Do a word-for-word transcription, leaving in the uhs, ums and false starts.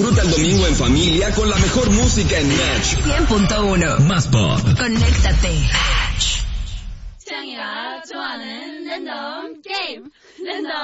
Disfruta el domingo en familia con la mejor música en Match. cien punto uno. Más pop. Conéctate. 창이가 좋아하는 랜덤 게임 랜덤